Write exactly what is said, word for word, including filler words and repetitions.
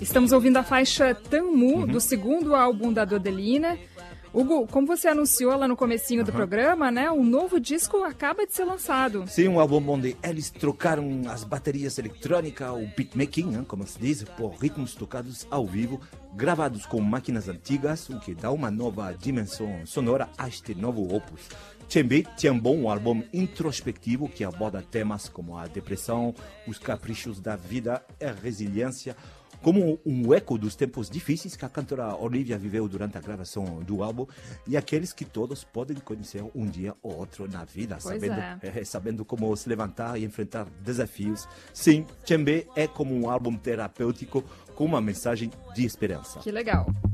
Estamos ouvindo a faixa Tamu, Uhum. do segundo álbum da Dodelina. Hugo, como você anunciou lá no comecinho do Uhum. programa, né? Um novo disco acaba de ser lançado. Sim, um álbum onde eles trocaram as baterias eletrônicas, o beatmaking, né, como se diz, por ritmos tocados ao vivo, gravados com máquinas antigas, o que dá uma nova dimensão sonora a este novo opus. Também tem um bom álbum introspectivo que aborda temas como a depressão, os caprichos da vida e a resiliência, como um eco dos tempos difíceis que a cantora Olivia viveu durante a gravação do álbum e aqueles que todos podem conhecer um dia ou outro na vida, Pois sabendo, é. eh, sabendo como se levantar e enfrentar desafios. Sim, também é como um álbum terapêutico com uma mensagem de esperança. Que legal.